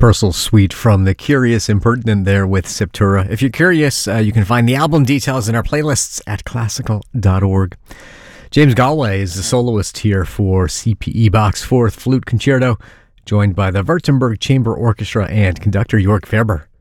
Personal suite from The Curious Impertinent there with Septura. If you're curious, you can find the album details in our playlists at classical.org. James Galway is the soloist here for CPE Bach's Fourth Flute Concerto, joined by the Württemberg Chamber Orchestra and conductor Jörg Ferber.